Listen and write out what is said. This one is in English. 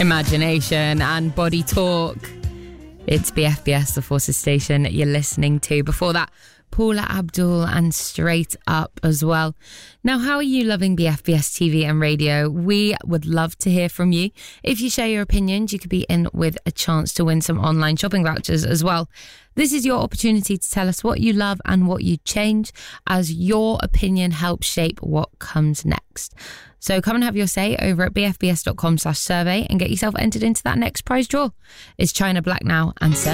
Imagination and Body Talk. It's BFBS, the Forces station you're listening to. Before that, Paula Abdul and Straight Up as well. Now, how are you loving BFBS TV and radio? We would love to hear from you. If you share your opinions, you could be in with a chance to win some online shopping vouchers as well. This is your opportunity to tell us what you love and what you change, as your opinion helps shape what comes next. So come and have your say over at bfbs.com/survey and get yourself entered into that next prize draw. It's China Black now and